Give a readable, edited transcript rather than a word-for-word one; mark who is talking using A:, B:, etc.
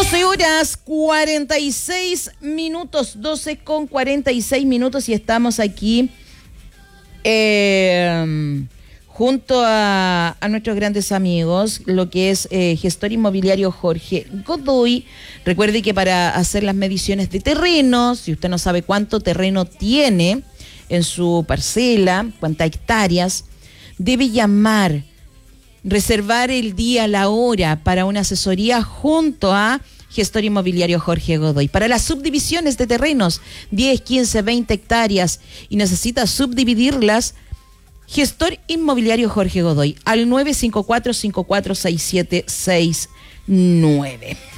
A: 12:46, 12:46 y estamos aquí junto a nuestros grandes amigos, lo que es gestor inmobiliario Jorge Godoy. Recuerde que para hacer las mediciones de terrenos, si usted no sabe cuánto terreno tiene en su parcela, cuántas hectáreas, debe llamar, reservar el día, la hora para una asesoría junto a gestor inmobiliario Jorge Godoy. Para las subdivisiones de terrenos, 10, 15, 20 hectáreas y necesita subdividirlas, gestor inmobiliario Jorge Godoy al 954-546769.